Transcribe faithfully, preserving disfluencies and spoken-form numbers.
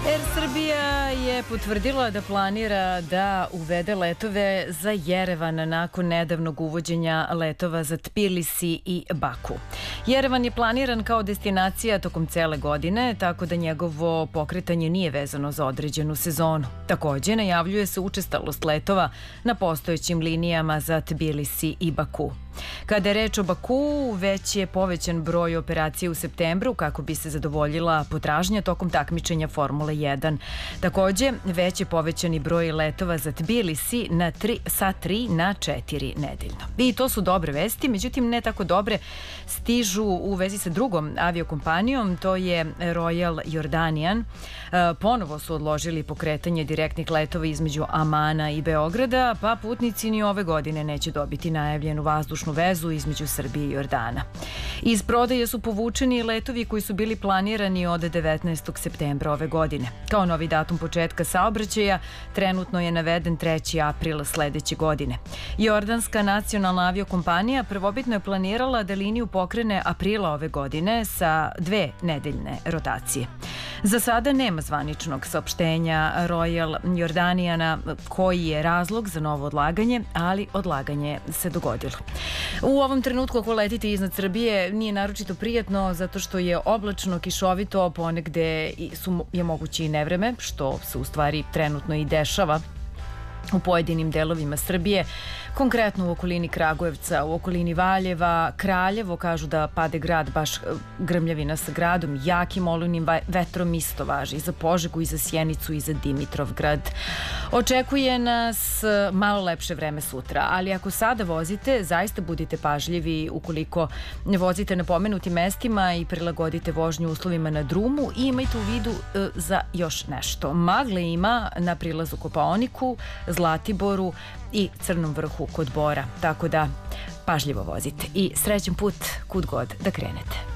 Er Srbija je potvrdila da planira da uvede letove za Jerevan nakon nedavnog uvođenja letova za Tbilisi i Baku. Jerevan je planiran kao destinacija tokom cele godine, tako da njegovo pokretanje nije vezano za određenu sezonu. Takođe, najavljuje se učestalost letova na postojećim linijama za Tbilisi i Baku. Kada je reč o Baku, već je povećan broj operacija u septembru kako bi se zadovoljila potražnja tokom takmičenja Formule jedan. Takođe, već je povećani broj letova za Tbilisi na tri, sa tri na četiri nedeljno. I to su dobre vesti, međutim ne tako dobre stižu u vezi sa drugom aviokompanijom, to je Royal Jordanian. Ponovo su odložili pokretanje direktnih letova između Amana i Beograda, pa putnici ni ove godine neće dobiti najavljenu vazdušnu vezu između Srbije i Jordana. Iz prodaje su povučeni letovi koji su bili planirani od devetnaestog septembra ove godine. Kao novi datum početka saobraćaja trenutno je naveden treći april sledeće godine. Jordanska nacionalna aviokompanija prvobitno je planirala da liniju pokrene aprila ove godine sa dve nedeljne rotacije. Za sada nema zvaničnog saopštenja Royal Jordanijana koji je razlog za novo odlaganje, ali odlaganje se dogodilo. U ovom trenutku ako letite iznad Srbije nije naročito prijatno zato što je oblačno, kišovito, ponegde su, je moguće i nevreme, što se u stvari trenutno i dešava u pojedinim delovima Srbije, konkretno u okolini Kragujevca, u okolini Valjeva, Kraljevo, kažu da pade grad, baš grmljavina sa gradom, jakim olujnim vetrom isto važi i za Požegu, i za Sjenicu, i za Dimitrovgrad. Očekuje nas malo lepše vreme sutra, ali ako sada vozite, zaista budite pažljivi ukoliko vozite na pomenutim mestima i prilagodite vožnju uslovima na drumu i imajte u vidu e, za još nešto. Magle ima na prilazu Kopaoniku, Zlatiboru i Crnom vrhu kod Bora, tako da pažljivo vozite i srećan put kud god da krenete.